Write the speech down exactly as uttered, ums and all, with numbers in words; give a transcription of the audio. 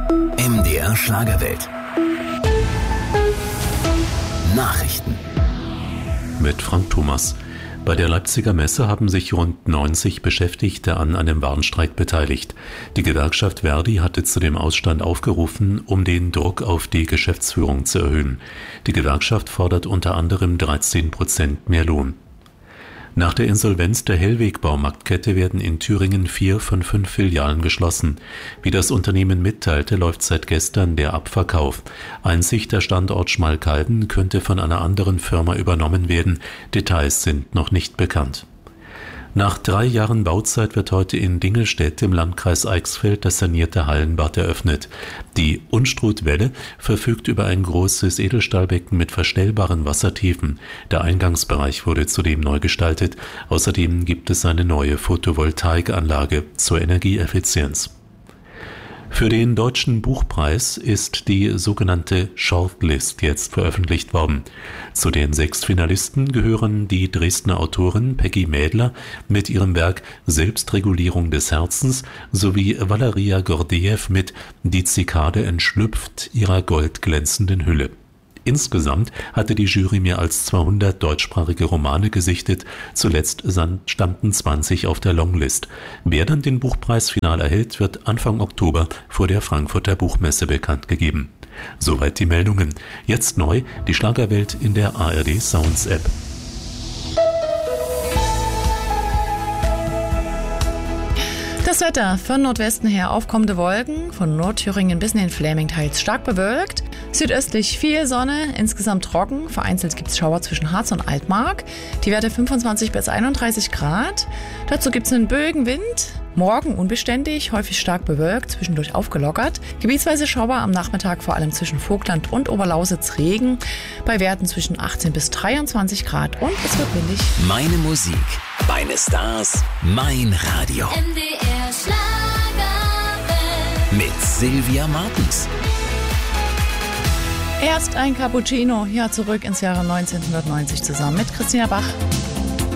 M D R Schlagerwelt. Nachrichten. Mit Frank Thomas. Bei der Leipziger Messe haben sich rund neunzig Beschäftigte an einem Warnstreik beteiligt. Die Gewerkschaft Verdi hatte zu dem Ausstand aufgerufen, um den Druck auf die Geschäftsführung zu erhöhen. Die Gewerkschaft fordert unter anderem dreizehn Prozent mehr Lohn. Nach der Insolvenz der Hellweg-Baumarktkette werden in Thüringen vier von fünf Filialen geschlossen. Wie das Unternehmen mitteilte, läuft seit gestern der Abverkauf. Einzig der Standort Schmalkalden könnte von einer anderen Firma übernommen werden. Details sind noch nicht bekannt. Nach drei Jahren Bauzeit wird heute in Dingelstädt im Landkreis Eichsfeld das sanierte Hallenbad eröffnet. Die Unstrutwelle verfügt über ein großes Edelstahlbecken mit verstellbaren Wassertiefen. Der Eingangsbereich wurde zudem neu gestaltet. Außerdem gibt es eine neue Photovoltaikanlage zur Energieeffizienz. Für den Deutschen Buchpreis ist die sogenannte Shortlist jetzt veröffentlicht worden. Zu den sechs Finalisten gehören die Dresdner Autorin Peggy Mädler mit ihrem Werk Selbstregulierung des Herzens sowie Valeria Gordejew mit Die Zikade entschlüpft ihrer goldglänzenden Hülle. Insgesamt hatte die Jury mehr als zweihundert deutschsprachige Romane gesichtet, zuletzt standen zwanzig auf der Longlist. Wer dann den Buchpreis final erhält, wird Anfang Oktober vor der Frankfurter Buchmesse bekannt gegeben. Soweit die Meldungen. Jetzt neu die Schlagerwelt in der A R D Sounds App. Das Wetter von Nordwesten her aufkommende Wolken, von Nordthüringen bis in den Fläming teils stark bewölkt. Südöstlich viel Sonne, insgesamt trocken. Vereinzelt gibt es Schauer zwischen Harz und Altmark. Die Werte fünfundzwanzig bis einunddreißig Grad. Dazu gibt es einen Böenwind. Morgen unbeständig, häufig stark bewölkt, zwischendurch aufgelockert. Gebietsweise Schauer am Nachmittag, vor allem zwischen Vogtland und Oberlausitz Regen. Bei Werten zwischen achtzehn bis dreiundzwanzig Grad und es wird windig. Meine Musik, meine Stars, mein Radio. M D R Schlagerwelt. Mit Sylvia Martens. Erst ein Cappuccino, ja zurück ins Jahre neunzehnhundertneunzig zusammen mit Christina Bach.